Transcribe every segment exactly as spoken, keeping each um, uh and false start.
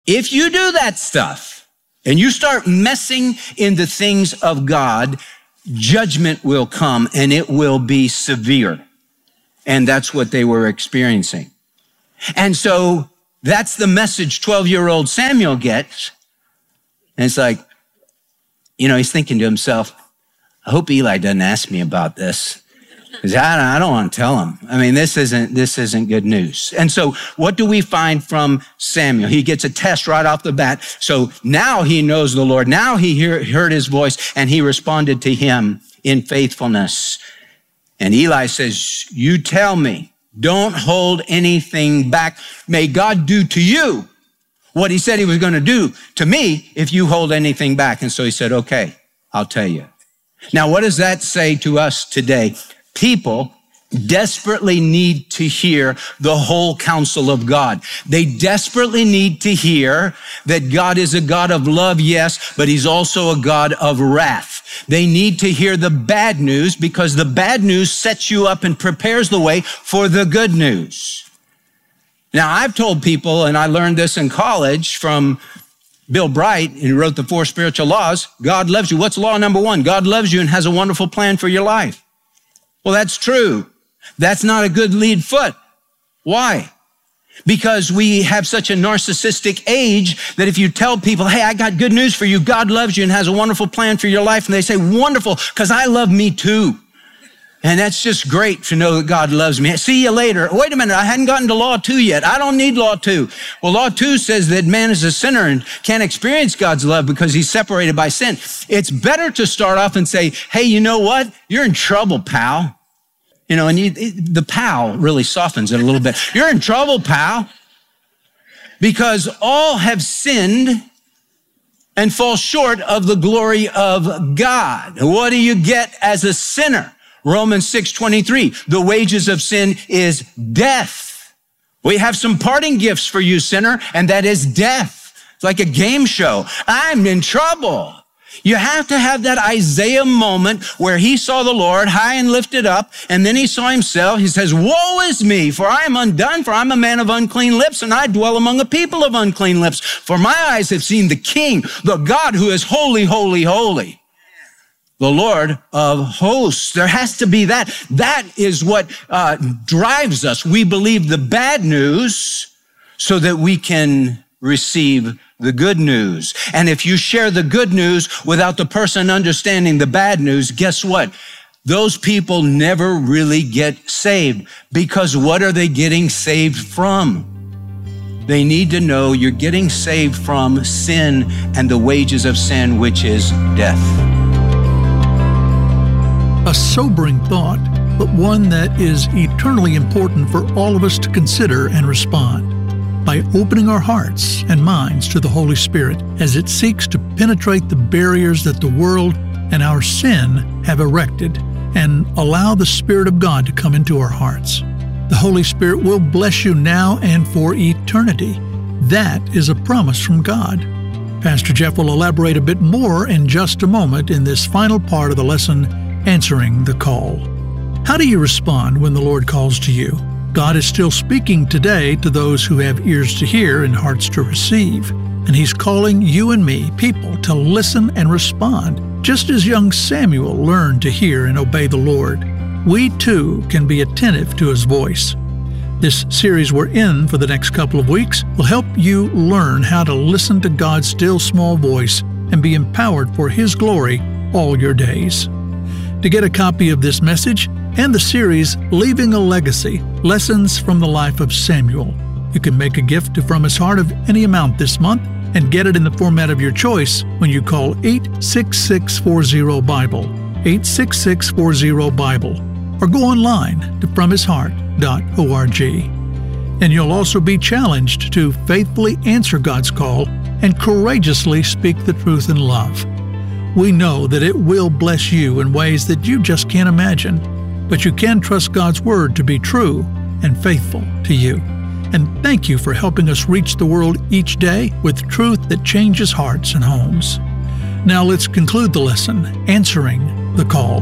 If you do that stuff and you start messing in the things of God, judgment will come and it will be severe. And that's what they were experiencing. And so that's the message twelve-year-old Samuel gets. And it's like, you know, he's thinking to himself, I hope Eli doesn't ask me about this, because I, I don't want to tell him. I mean, this isn't, this isn't good news. And so what do we find from Samuel? He gets a test right off the bat. So now he knows the Lord. Now he hear, heard his voice and he responded to him in faithfulness. And Eli says, you tell me, don't hold anything back. May God do to you what he said he was going to do to me if you hold anything back. And so he said, okay, I'll tell you. Now, what does that say to us today? People desperately need to hear the whole counsel of God. They desperately need to hear that God is a God of love, yes, but he's also a God of wrath. They need to hear the bad news because the bad news sets you up and prepares the way for the good news. Now, I've told people, and I learned this in college from Bill Bright, who wrote the Four Spiritual Laws, God loves you. What's law number one? God loves you and has a wonderful plan for your life. Well, that's true. That's not a good lead foot. Why? Because we have such a narcissistic age that if you tell people, hey, I got good news for you, God loves you and has a wonderful plan for your life, and they say, wonderful, because I love me too. And that's just great to know that God loves me. See you later. Wait a minute, I hadn't gotten to law two yet. I don't need law two. Well, law two says that man is a sinner and can't experience God's love because he's separated by sin. It's better to start off and say, hey, you know what? You're in trouble, pal. You know, and you, it, the pal really softens it a little bit. You're in trouble, pal, because all have sinned and fall short of the glory of God. What do you get as a sinner? Romans six twenty-three, the wages of sin is death. We have some parting gifts for you, sinner, and that is death. It's like a game show. I'm in trouble. You have to have that Isaiah moment where he saw the Lord high and lifted up, and then he saw himself. He says, woe is me, for I am undone, for I'm a man of unclean lips, and I dwell among a people of unclean lips. For my eyes have seen the King, the God who is holy, holy, holy. The Lord of hosts. There has to be that. That is what uh, drives us. We believe the bad news so that we can receive the good news. And if you share the good news without the person understanding the bad news, guess what? Those people never really get saved, because what are they getting saved from? They need to know you're getting saved from sin and the wages of sin, which is death. A sobering thought, but one that is eternally important for all of us to consider and respond by opening our hearts and minds to the Holy Spirit as it seeks to penetrate the barriers that the world and our sin have erected and allow the Spirit of God to come into our hearts. The Holy Spirit will bless you now and for eternity. That is a promise from God. Pastor Jeff will elaborate a bit more in just a moment in this final part of the lesson, Answering the Call. How do you respond when the Lord calls to you? God is still speaking today to those who have ears to hear and hearts to receive. And He's calling you and me, people, to listen and respond, just as young Samuel learned to hear and obey the Lord. We too can be attentive to His voice. This series we're in for the next couple of weeks will help you learn how to listen to God's still small voice and be empowered for His glory all your days. To get a copy of this message and the series Leaving a Legacy, Lessons from the Life of Samuel, you can make a gift to From His Heart of any amount this month and get it in the format of your choice when you call eight six six four zero Bible, eight six six four zero Bible, or go online to from his heart dot org. And you'll also be challenged to faithfully answer God's call and courageously speak the truth in love. We know that it will bless you in ways that you just can't imagine, but you can trust God's Word to be true and faithful to you. And thank you for helping us reach the world each day with truth that changes hearts and homes. Now let's conclude the lesson, Answering the Call.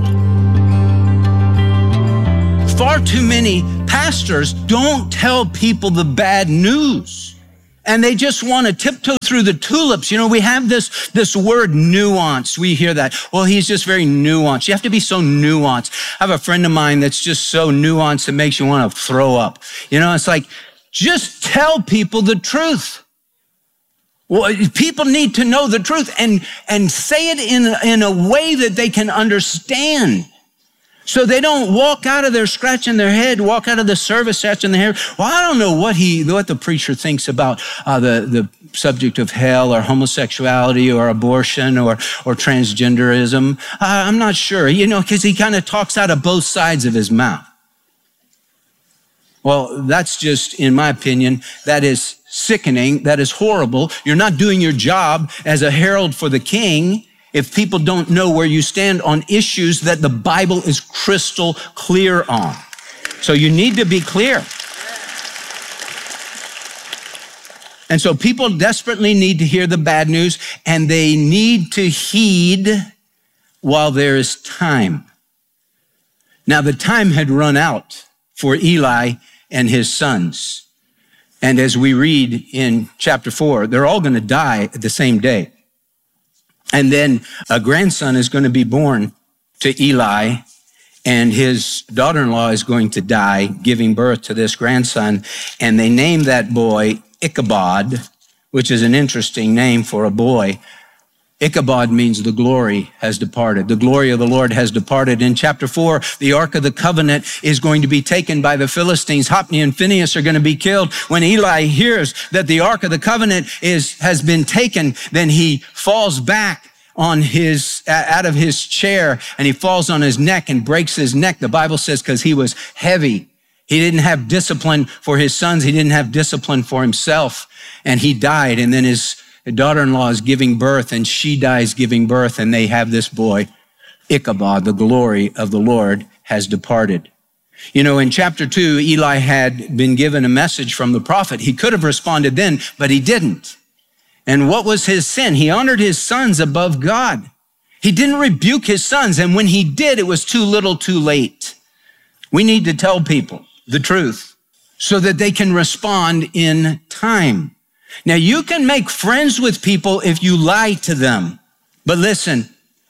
Far too many pastors don't tell people the bad news. And they just want to tiptoe through the tulips. You know, we have this, this word nuance. We hear that. Well, he's just very nuanced. You have to be so nuanced. I have a friend of mine that's just so nuanced it makes you want to throw up. You know, it's like, just tell people the truth. Well, people need to know the truth and, and say it in, in a way that they can understand. So they don't walk out of there scratching their head, walk out of the service scratching their head. Well, I don't know what he, what the preacher thinks about uh, the, the subject of hell or homosexuality or abortion or, or transgenderism. Uh, I'm not sure, you know, because he kind of talks out of both sides of his mouth. Well, that's just, in my opinion, that is sickening. That is horrible. You're not doing your job as a herald for the king if people don't know where you stand on issues that the Bible is crystal clear on. So you need to be clear. And so people desperately need to hear the bad news, and they need to heed while there is time. Now, the time had run out for Eli and his sons. And as we read in chapter four, they're all going to die at the same day. And then a grandson is going to be born to Eli, and his daughter-in-law is going to die, giving birth to this grandson. And they name that boy Ichabod, which is an interesting name for a boy. Ichabod means the glory has departed. The glory of the Lord has departed. In chapter four, the Ark of the Covenant is going to be taken by the Philistines. Hophni and Phinehas are going to be killed. When Eli hears that the Ark of the Covenant is, has been taken, then he falls back on his, out of his chair, and he falls on his neck and breaks his neck. The Bible says because he was heavy. He didn't have discipline for his sons. He didn't have discipline for himself, and he died. And then his daughter-in-law is giving birth, and she dies giving birth, and they have this boy, Ichabod. The glory of the Lord has departed. You know, in chapter two, Eli had been given a message from the prophet. He could have responded then, but he didn't. And what was his sin? He honored his sons above God. He didn't rebuke his sons, and when he did, it was too little too late. We need to tell people the truth so that they can respond in time. Now, you can make friends with people if you lie to them. But listen,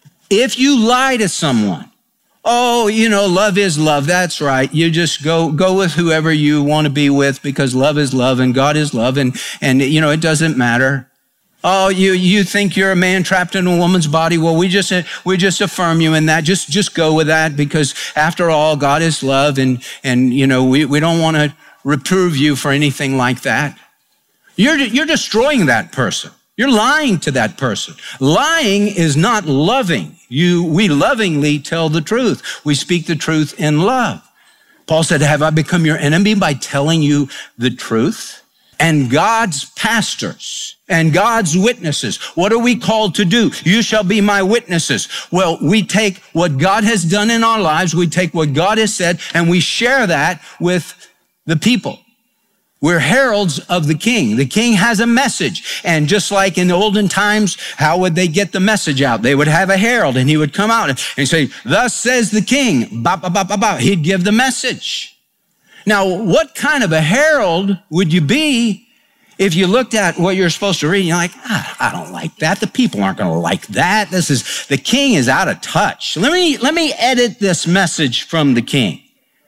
if you lie to someone, oh, you know, love is love. That's right. You just go, go with whoever you want to be with because love is love and God is love. And, and, you know, it doesn't matter. Oh, you, you think you're a man trapped in a woman's body. Well, we just, we just affirm you in that. Just, just go with that because after all, God is love. And, and, you know, we, we don't want to reprove you for anything like that. You're, you're destroying that person. You're lying to that person. Lying is not loving. You, we lovingly tell the truth. We speak the truth in love. Paul said, have I become your enemy by telling you the truth? And God's pastors and God's witnesses, what are we called to do? You shall be my witnesses. Well, we take what God has done in our lives, we take what God has said, and we share that with the people. We're heralds of the king. The king has a message. And just like in the olden times, how would they get the message out? They would have a herald and he would come out and say, thus says the king. Ba, ba, ba, ba, ba. He'd give the message. Now, what kind of a herald would you be if you looked at what you're supposed to read and you're like, ah, I don't like that. The people aren't going to like that. This is, the king is out of touch. Let me, let me edit this message from the king.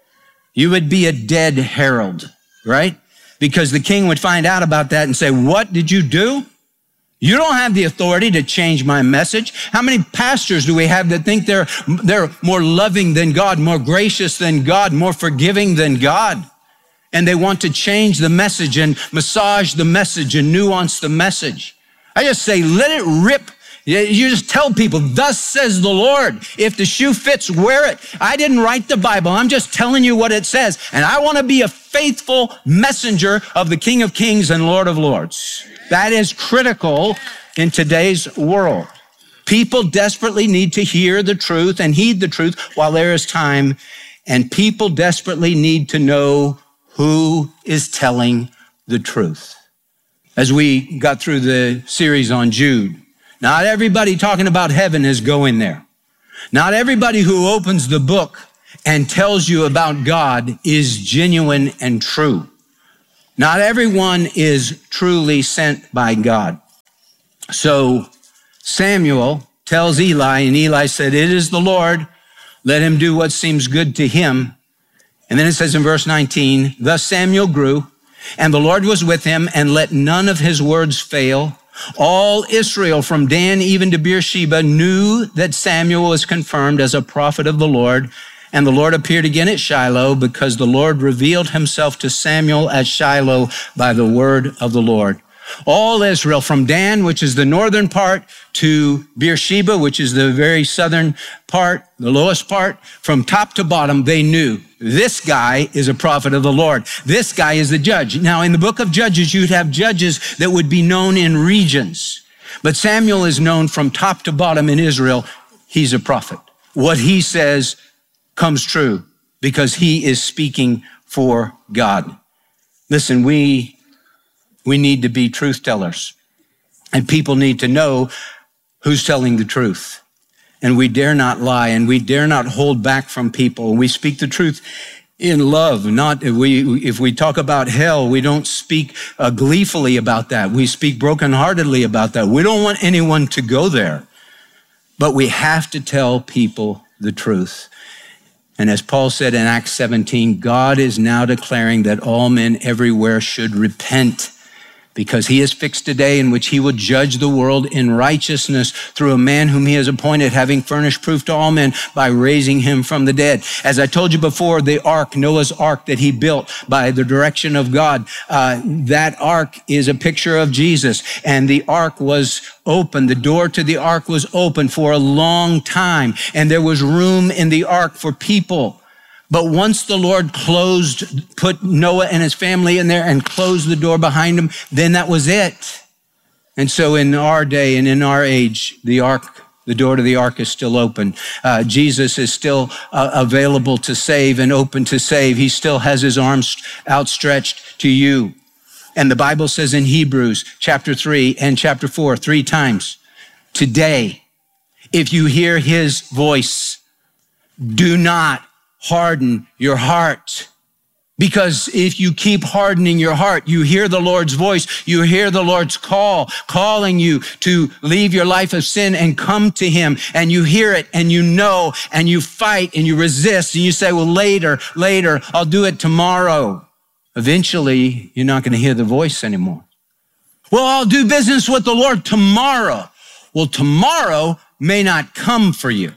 You would be a dead herald, right? Because the king would find out about that and say, what did you do? You don't have the authority to change my message. How many pastors do we have that think they're, they're more loving than God, more gracious than God, more forgiving than God? And they want to change the message and massage the message and nuance the message. I just say, let it rip. You just tell people, thus says the Lord. If the shoe fits, wear it. I didn't write the Bible. I'm just telling you what it says. And I want to be a faithful messenger of the King of Kings and Lord of Lords. That is critical in today's world. People desperately need to hear the truth and heed the truth while there is time. And people desperately need to know who is telling the truth. As we got through the series on Jude, not everybody talking about heaven is going there. Not everybody who opens the book and tells you about God is genuine and true. Not everyone is truly sent by God. So Samuel tells Eli, and Eli said, "It is the Lord. Let him do what seems good to him." And then it says in verse nineteen, "Thus Samuel grew, and the Lord was with him, and let none of his words fail. All Israel from Dan even to Beersheba knew that Samuel was confirmed as a prophet of the Lord. And the Lord appeared again at Shiloh, because the Lord revealed himself to Samuel at Shiloh by the word of the Lord." All Israel from Dan, which is the northern part, to Beersheba, which is the very southern part, the lowest part, from top to bottom, they knew this guy is a prophet of the Lord. This guy is the judge. Now, in the book of Judges, you'd have judges that would be known in regions. But Samuel is known from top to bottom in Israel. He's a prophet. What he says comes true because he is speaking for God. Listen, we We need to be truth tellers, and people need to know who's telling the truth. And we dare not lie, and we dare not hold back from people. We speak the truth in love. Not if we if we talk about hell, we don't speak uh, gleefully about that. We speak brokenheartedly about that. We don't want anyone to go there, but we have to tell people the truth. And as Paul said in Acts seventeen, God is now declaring that all men everywhere should repent, because he has fixed a day in which he will judge the world in righteousness through a man whom he has appointed, having furnished proof to all men by raising him from the dead. As I told you before, the ark, Noah's ark that he built by the direction of God, uh, that ark is a picture of Jesus. And the ark was open. The door to the ark was open for a long time. And there was room in the ark for people. But once the Lord closed, put Noah and his family in there and closed the door behind him, then that was it. And so in our day and in our age, the ark, the door to the ark is still open. Uh, Jesus is still uh, available to save and open to save. He still has his arms outstretched to you. And the Bible says in Hebrews chapter three and chapter four, three times, today, if you hear his voice, do not harden your heart. Because if you keep hardening your heart, you hear the Lord's voice, you hear the Lord's call, calling you to leave your life of sin and come to him, and you hear it and you know, and you fight and you resist and you say, well, later, later, I'll do it tomorrow. Eventually, you're not going to hear the voice anymore. Well, I'll do business with the Lord tomorrow. Well, tomorrow may not come for you.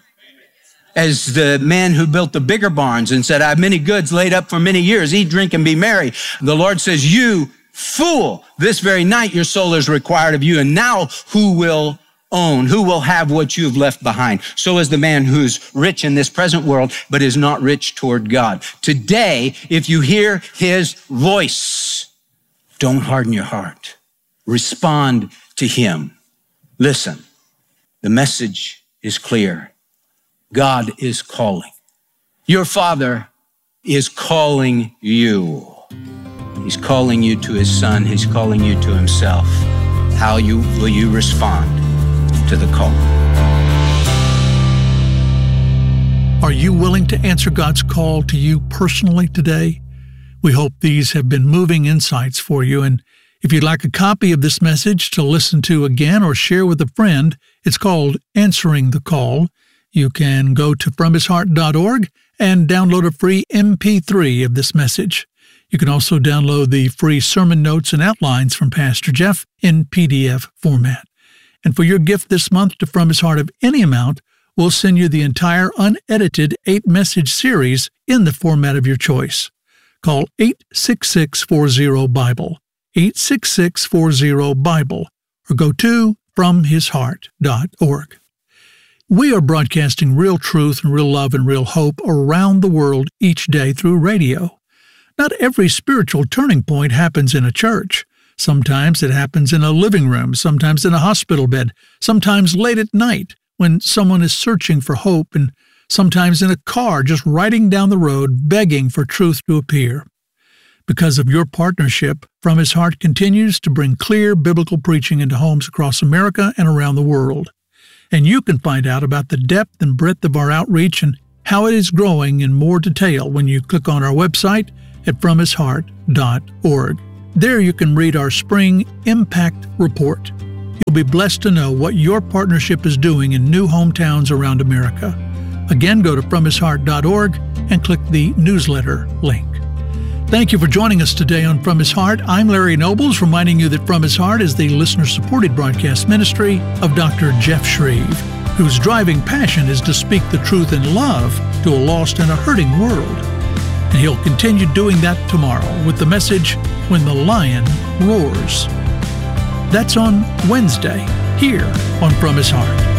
As the man who built the bigger barns and said, I have many goods laid up for many years, eat, drink, and be merry. The Lord says, you fool, this very night your soul is required of you. And now who will own, who will have what you've left behind? So is the man who's rich in this present world, but is not rich toward God. Today, if you hear his voice, don't harden your heart. Respond to him. Listen, the message is clear. God is calling. Your Father is calling you. He's calling you to his Son. He's calling you to himself. How you will you respond to the call? Are you willing to answer God's call to you personally today? We hope these have been moving insights for you. And if you'd like a copy of this message to listen to again or share with a friend, it's called Answering the Call. You can go to from his heart dot org and download a free M P three of this message. You can also download the free sermon notes and outlines from Pastor Jeff in P D F format. And for your gift this month to From His Heart of any amount, we'll send you the entire unedited eight-message series in the format of your choice. Call eight six six, four zero, Bible, eight six six, four zero, Bible, or go to from his heart dot org. We are broadcasting real truth and real love and real hope around the world each day through radio. Not every spiritual turning point happens in a church. Sometimes it happens in a living room, sometimes in a hospital bed, sometimes late at night when someone is searching for hope, and sometimes in a car just riding down the road begging for truth to appear. Because of your partnership, From His Heart continues to bring clear biblical preaching into homes across America and around the world. And you can find out about the depth and breadth of our outreach and how it is growing in more detail when you click on our website at from his heart dot org. There you can read our Spring Impact Report. You'll be blessed to know what your partnership is doing in new hometowns around America. Again, go to from his heart dot org and click the newsletter link. Thank you for joining us today on From His Heart. I'm Larry Nobles, reminding you that From His Heart is the listener-supported broadcast ministry of Doctor Jeff Shreve, whose driving passion is to speak the truth in love to a lost and a hurting world. And he'll continue doing that tomorrow with the message, When the Lion Roars. That's on Wednesday, here on From His Heart.